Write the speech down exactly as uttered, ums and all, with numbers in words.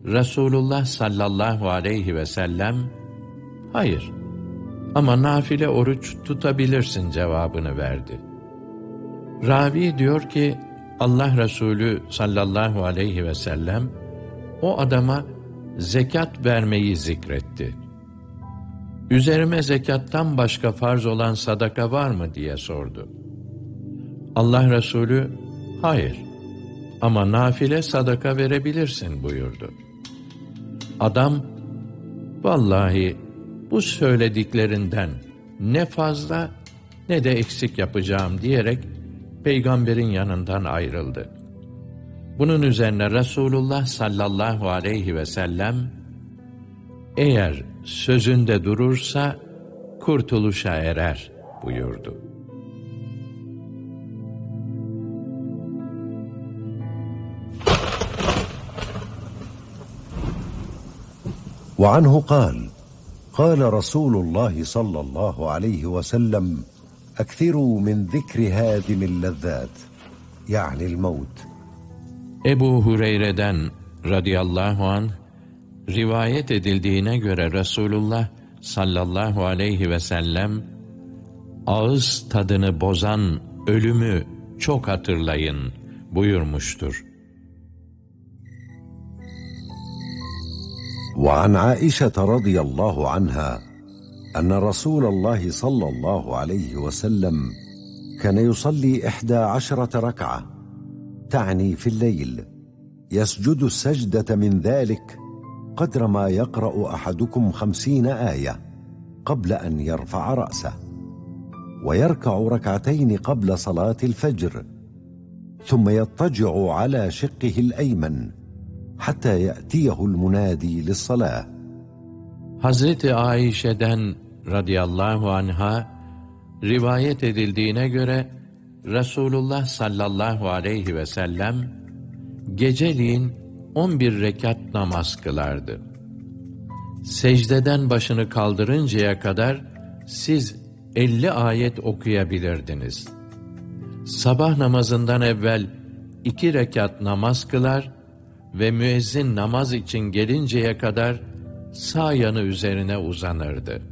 Resulullah sallallahu aleyhi ve sellem, hayır ama nafile oruç tutabilirsin cevabını verdi. Ravi diyor ki, Allah Resulü sallallahu aleyhi ve sellem, o adama zekat vermeyi zikretti. Üzerime zekattan başka farz olan sadaka var mı diye sordu. Allah Resulü, hayır ama nafile sadaka verebilirsin buyurdu. Adam, vallahi bu söylediklerinden ne fazla ne de eksik yapacağım diyerek peygamberin yanından ayrıldı. Bunun üzerine Resulullah sallallahu aleyhi ve sellem, eğer sözünde durursa kurtuluşa erer buyurdu. وعنه قال قال رسول الله صلى الله عليه وسلم أكثروا من ذكر هادم اللذات يعني الموت. Ebu Hureyre'den radıyallahu anh rivayet edildiğine göre Resulullah sallallahu aleyhi ve sellem, ağız tadını bozan ölümü çok hatırlayın buyurmuştur. وعن عائشة رضي الله عنها أن رسول الله صلى الله عليه وسلم كان يصلي إحدى عشرة ركعة تعني في الليل يسجد السجدة من ذلك قدر ما يقرأ أحدكم خمسين آية قبل أن يرفع رأسه ويركع ركعتين قبل صلاة الفجر ثم يضطجع على شقه الأيمن حتى يأتيه المنادي للصلاة. Hazreti Ayşe'den radıyallahu anha rivayet edildiğine göre Resulullah sallallahu aleyhi ve sellem geceliğin on bir rekat namaz kılardı. Secdeden başını kaldırıncaya kadar siz elli ayet okuyabilirdiniz. Sabah namazından evvel iki rekat namaz kılar ve müezzin namaz için gelinceye kadar sağ yanı üzerine uzanırdı.